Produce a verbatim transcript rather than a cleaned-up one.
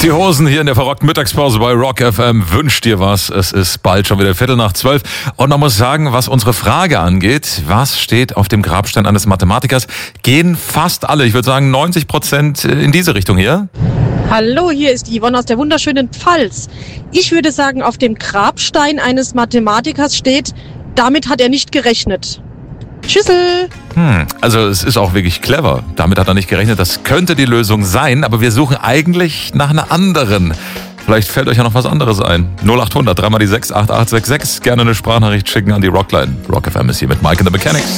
Die Hosen hier in der verrockten Mittagspause bei Rock F M wünscht dir was. Es ist bald schon wieder Viertel nach zwölf. Und man muss sagen, was unsere Frage angeht, was steht auf dem Grabstein eines Mathematikers, gehen fast alle, ich würde sagen neunzig Prozent in diese Richtung hier. Hallo, hier ist Yvonne aus der wunderschönen Pfalz. Ich würde sagen, auf dem Grabstein eines Mathematikers steht, damit hat er nicht gerechnet. Tschüssel! Hm, also es ist auch wirklich clever. Damit hat er nicht gerechnet. Das könnte die Lösung sein, aber wir suchen eigentlich nach einer anderen. Vielleicht fällt euch ja noch was anderes ein. null acht hundert, dreimal die sechs, acht acht sechs sechs. Gerne eine Sprachnachricht schicken an die Rockline. Rock F M ist hier mit Mike and the Mechanics.